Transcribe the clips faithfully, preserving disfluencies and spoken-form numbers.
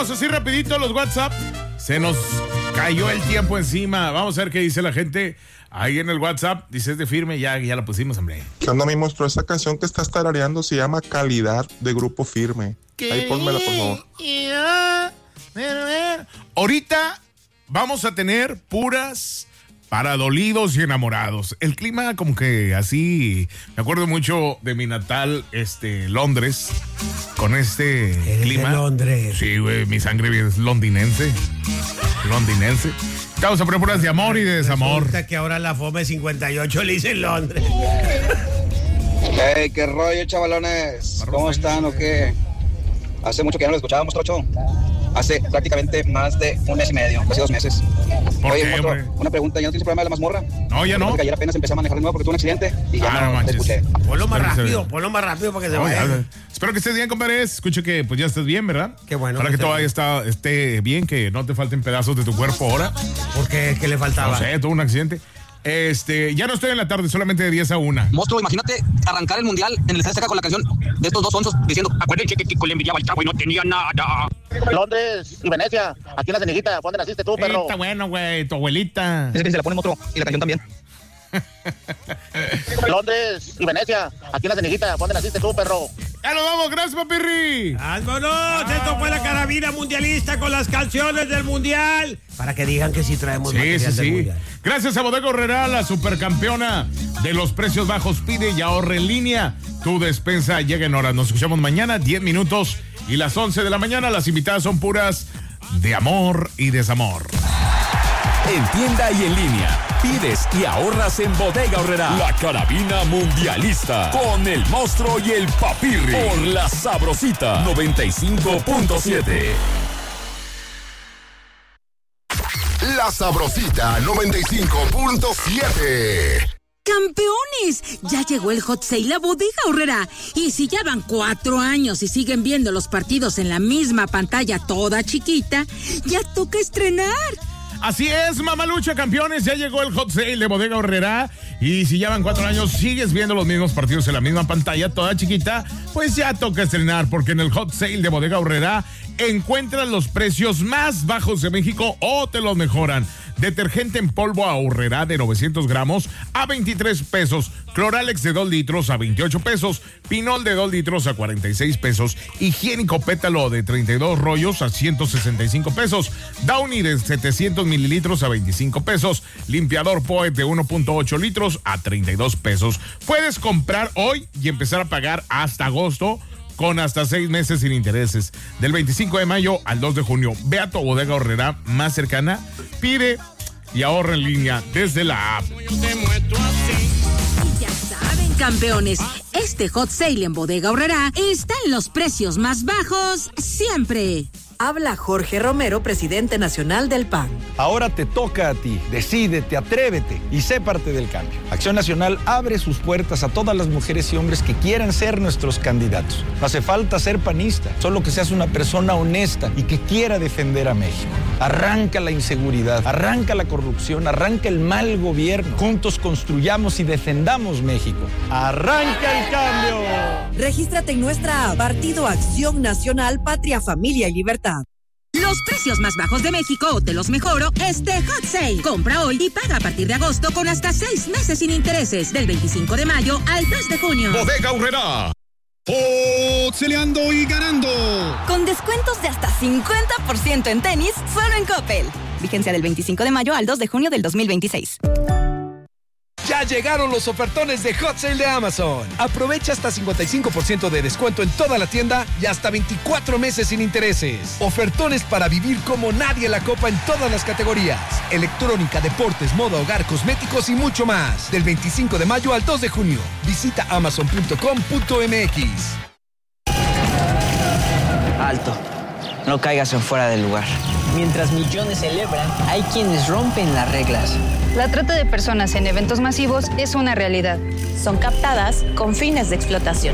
Así rapidito los WhatsApp. Se nos cayó el tiempo encima. Vamos a ver qué dice la gente ahí en el WhatsApp. Dice, es de Firme, ya, ya la pusimos, hombre. ¿Qué onda, mi monstruo? Esa canción que estás tarareando se llama Calidad, de Grupo Firme. ¿Qué? Ahí pónmela, por favor. Ahorita vamos a tener puras para dolidos y enamorados. El clima como que así, me acuerdo mucho de mi natal, este, Londres, con este Eres clima. de Londres. Sí, güey, mi sangre es londinense. Londinense. Vamos a poner puras de amor y de desamor. Resulta que ahora la Fome cincuenta y ocho le hice en Londres. Hey, qué rollo, chavalones. ¿Cómo están o qué? Hace mucho que ya no lo escuchábamos, Trocho. Hace prácticamente más de un mes y medio, casi dos meses. ¿Por Oye, qué, otro, hombre? una pregunta, ¿ya no tienes programa de la mazmorra? No, ya no. Porque ayer apenas empecé a manejar de nuevo porque tuve un accidente y ya Ah, no, no te manches. escuché. Ponlo más Espero que rápido, se- ponlo más rápido para que se No, vaya. ya, espero que estés bien, compadre. Escucho que pues ya estés bien, ¿verdad? Qué bueno Para que que esté todavía está, esté bien, que no te falten pedazos de tu cuerpo ahora. Porque que le faltaba. No sé, tuvo un accidente. Este, ya no estoy en la tarde, solamente de diez a una. Monstruo, imagínate arrancar el mundial en el Estadio Azteca con la canción de estos dos onzos diciendo, acuérdense que Kiko le envidiaba el chavo y no tenía nada. Londres y Venecia, aquí en la Ceniguita, ¿dónde naciste tú, perro? Está bueno, güey, tu abuelita. Es que se la pone monstruo y la canción también. Londres y Venecia, aquí en la Ceniguita, ¿dónde naciste tú, perro? Ya nos vamos, gracias, papirri. ¡Vámonos! Esto fue la carabina mundialista con las canciones del mundial. Para que digan que sí traemos Sí, material sí, del sí. mundial. Gracias a Bodega Aurrerá, la supercampeona de los precios bajos. Pide y ahorra en línea. Tu despensa llega en horas. Nos escuchamos mañana, diez minutos y las once de la mañana. Las invitadas son puras de amor y desamor. En tienda y en línea. Pides y ahorras en Bodega Aurrerá. La carabina mundialista. Con el monstruo y el papirri. Por la Sabrosita noventa y cinco punto siete. La Sabrosita noventa y cinco punto siete. ¡Campeones! Ya llegó el Hot Sale a Bodega Aurrerá. Y si ya van cuatro años y siguen viendo los partidos en la misma pantalla toda chiquita, ya toca estrenar. Así es, mamalucha, campeones, ya llegó el Hot Sale de Bodega Aurrerá. Y si ya van cuatro años, sigues viendo los mismos partidos en la misma pantalla, toda chiquita, pues ya toca estrenar, porque en el Hot Sale de Bodega Aurrerá encuentras los precios más bajos de México o te los mejoran. Detergente en polvo Aurrerá de novecientos gramos a veintitrés pesos. Cloralex de dos litros a veintiocho pesos. Pinol de dos litros a cuarenta y seis pesos. Higiénico Pétalo de treinta y dos rollos a ciento sesenta y cinco pesos. Downy de setecientos mililitros a veinticinco pesos. Limpiador Poet de uno punto ocho litros a treinta y dos pesos. Puedes comprar hoy y empezar a pagar hasta agosto con hasta seis meses sin intereses. Del veinticinco de mayo al dos de junio. Ve a tu Bodega Aurrerá más cercana, pide y ahorra en línea desde la app. Y ya saben, campeones, este Hot Sale en Bodega Aurrerá está en los precios más bajos siempre. Habla Jorge Romero, presidente nacional del P A N. Ahora te toca a ti. Decídete, atrévete y sé parte del cambio. Acción Nacional abre sus puertas a todas las mujeres y hombres que quieran ser nuestros candidatos. No hace falta ser panista, solo que seas una persona honesta y que quiera defender a México. Arranca la inseguridad, arranca la corrupción, arranca el mal gobierno. Juntos construyamos y defendamos México. ¡Arranca el cambio! Regístrate en nuestra app, Partido Acción Nacional, Patria, Familia y Libertad. Los precios más bajos de México o te los mejoro este Hot Sale. Compra hoy y paga a partir de agosto con hasta seis meses sin intereses. Del veinticinco de mayo al tres de junio. Bodega Aurrerá. Foxeleando y ganando. Con descuentos de hasta cincuenta por ciento en tenis, solo en Coppel. Vigencia del veinticinco de mayo al dos de junio del dos mil veintiséis. Ya llegaron los ofertones de Hot Sale de Amazon. Aprovecha hasta cincuenta y cinco por ciento de descuento en toda la tienda y hasta veinticuatro meses sin intereses. Ofertones para vivir como nadie la copa en todas las categorías. Electrónica, deportes, moda, hogar, cosméticos y mucho más. Del veinticinco de mayo al dos de junio. Visita amazon punto com punto m x. Alto. No caigas en fuera del lugar. Mientras millones celebran, hay quienes rompen las reglas. La trata de personas en eventos masivos es una realidad. Son captadas con fines de explotación.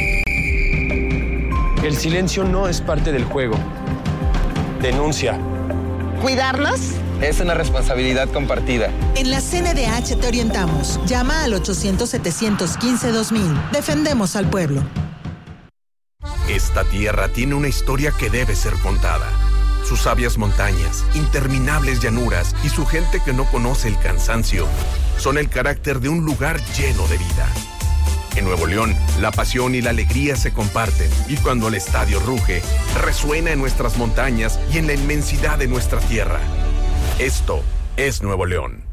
El silencio no es parte del juego. Denuncia. ¿Cuidarnos? Es una responsabilidad compartida. En la C N D H te orientamos. Llama al ochocientos, setecientos quince, dos mil. Defendemos al pueblo. Esta tierra tiene una historia que debe ser contada. sabias montañas, interminables llanuras y su gente que no conoce el cansancio son el carácter de un lugar lleno de vida. En Nuevo León, la pasión y la alegría se comparten y cuando el estadio ruge, resuena en nuestras montañas y en la inmensidad de nuestra tierra. Esto es Nuevo León.